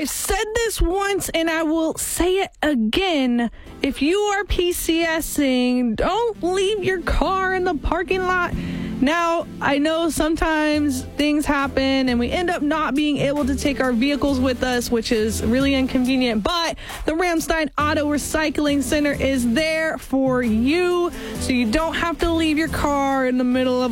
I've said this once and I will say it again. If you are PCSing, don't leave your car in the parking lot. Now, I know sometimes things happen and we end up not being able to take our vehicles with us, which is really inconvenient. But the Ramstein Auto Recycling Center is there for you, so you don't have to leave your car in the middle of